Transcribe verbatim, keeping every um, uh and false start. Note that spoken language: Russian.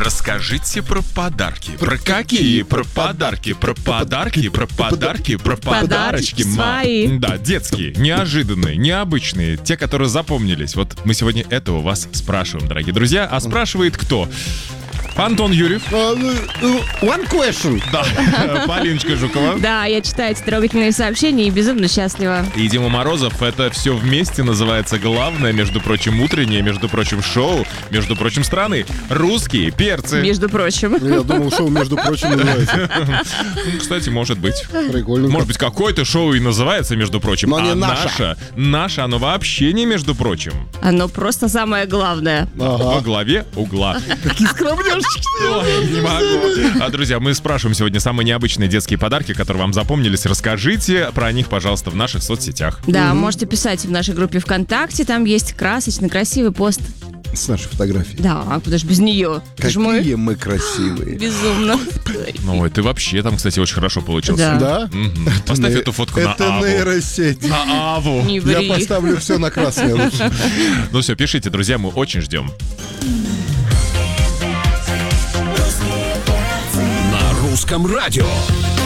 Расскажите про подарки. Про какие? Про подарки, про подарки, про подарки, про подарочки. Свои. Да, детские, неожиданные, необычные, те, которые запомнились. Вот мы сегодня это у вас спрашиваем, дорогие друзья. А спрашивает кто? Антон Юрьев. One question. Да, Полиночка Жукова. Да, я читаю эти трогательные сообщения и безумно счастлива. И Дима Морозов. Это все вместе называется главное, между прочим, утреннее, между прочим, шоу, между прочим, страны. Русские перцы. Между прочим. Я думал, шоу, между прочим, называется. Ну, кстати, может быть. Прикольно. Может быть, какое-то шоу и называется, между прочим. Но не а наше. наше, наше, оно вообще не между прочим. Оно просто самое главное. Во главе угла. Какие скромняшки. Ой, не могу. А, друзья, мы спрашиваем сегодня самые необычные детские подарки, которые вам запомнились. Расскажите про них, пожалуйста, в наших соцсетях. Да, можете писать в нашей группе ВКонтакте, там есть красочный, красивый пост. С нашей фотографией. Да, а куда ж без нее? Это ж мы Какие мы красивые. безумно. Ну, ой, ты вообще там, кстати, очень хорошо получился. Да. Да? Мгм. Поставь ней- эту фотку на Это Аву. нейросеть. На Аву. Не Я ври. поставлю все на красное лучше. Ну все, пишите, друзья, мы очень ждем. На русском радио.